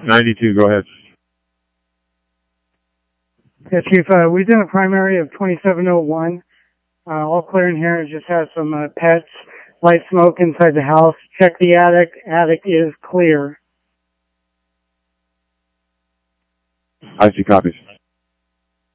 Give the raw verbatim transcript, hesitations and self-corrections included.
ninety-two, go ahead. Yeah, Chief, uh, we did a primary of twenty-seven oh one. Uh, all clear in here. It just has some uh, pets, light smoke inside the house. Check the attic. Attic is clear. I see copies.